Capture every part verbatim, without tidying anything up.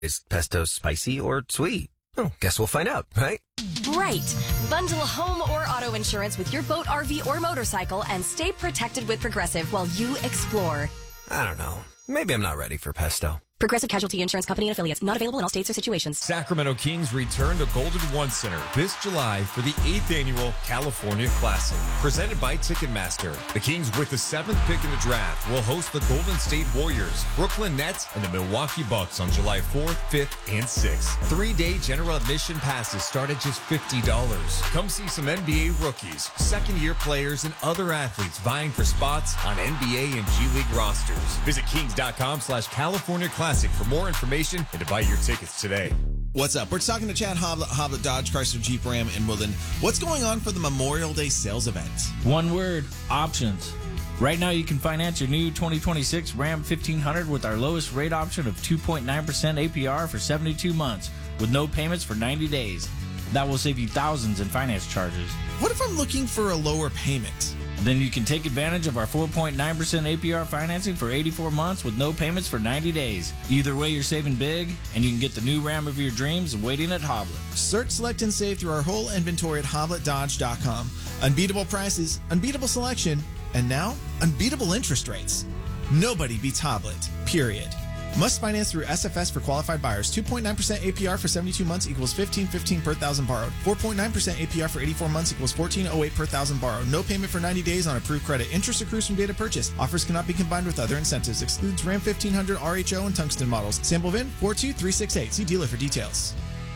Is pesto spicy or sweet? Oh, guess we'll find out, right? Right. Bundle home or auto insurance with your boat, R V, or motorcycle and stay protected with Progressive while you explore. I don't know. Maybe I'm not ready for pesto. Progressive Casualty Insurance Company and affiliates. Not available in all states or situations. Sacramento Kings return to Golden One Center this July for the eighth Annual California Classic, presented by Ticketmaster. The Kings, with the seventh pick in the draft, will host the Golden State Warriors, Brooklyn Nets, and the Milwaukee Bucks on July fourth, fifth, and sixth. Three-day general admission passes start at just fifty dollars. Come see some N B A rookies, second-year players, and other athletes vying for spots on N B A and G League rosters. Visit kings.com slash California Classic for more information and to buy your tickets today. What's up? We're talking to Chad Hoblet, Hoblet Dodge Chrysler Jeep Ram in Woodland. What's going on for the Memorial Day sales event? One word, options. Right now you can finance your new twenty twenty-six Ram fifteen hundred with our lowest rate option of two point nine percent A P R for seventy-two months with no payments for ninety days. That will save you thousands in finance charges. What if I'm looking for a lower payment? Then you can take advantage of our four point nine percent A P R financing for eighty-four months with no payments for ninety days. Either way, you're saving big, and you can get the new Ram of your dreams waiting at Hoblet. Search, select, and save through our whole inventory at hoblet dodge dot com. Unbeatable prices, unbeatable selection, and now, unbeatable interest rates. Nobody beats Hoblet, period. Must finance through S F S for qualified buyers. two point nine percent A P R for seventy-two months equals fifteen fifteen per thousand borrowed. four point nine percent A P R for eighty-four months equals fourteen oh eight per thousand borrowed. No payment for ninety days on approved credit. Interest accrues from date of purchase. Offers cannot be combined with other incentives. Excludes Ram fifteen hundred R H O and Tungsten models. Sample V I N four two three six eight. See dealer for details.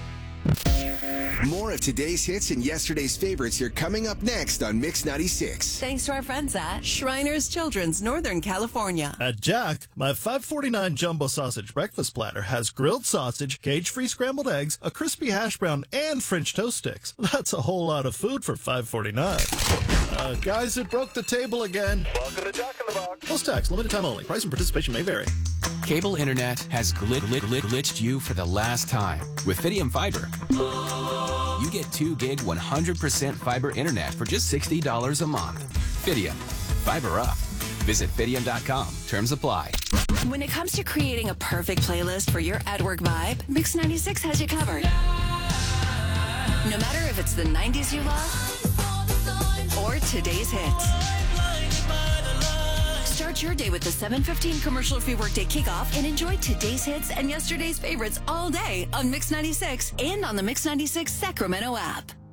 More of today's hits and yesterday's favorites here coming up next on Mix ninety-six. Thanks to our friends at Shriners Children's, Northern California. At Jack, my five forty-nine jumbo sausage breakfast platter has grilled sausage, cage-free scrambled eggs, a crispy hash brown, and French toast sticks. That's a whole lot of food for five forty-nine. Uh, guys, it broke the table again. Welcome to Jack in the Box. Post tax, limited time only. Price and participation may vary. Cable internet has glit, glit, glit, glitched you for the last time. With Fidium Fiber, you get two gig, one hundred percent fiber internet for just sixty dollars a month. Fidium. Fiber up. Visit Fidium dot com. Terms apply. When it comes to creating a perfect playlist for your at-work vibe, Mix ninety-six has you covered. No matter if it's the nineties you love or today's hits. Start your day with the seven fifteen commercial-free workday kickoff and enjoy today's hits and yesterday's favorites all day on Mix ninety-six and on the Mix ninety-six Sacramento app.